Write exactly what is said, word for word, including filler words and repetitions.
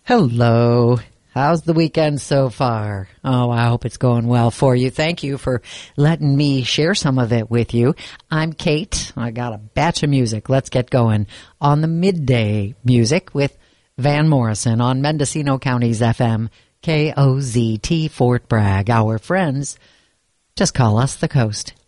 Hello. How's the weekend so far? Oh, I hope it's going well for you. Thank you for letting me share some of it with you. I'm Kate. I got a batch of music. Let's get going on the midday music with Van Morrison on Mendocino County's F M, K O Z T Fort Bragg. Our friends, just call us the Coast.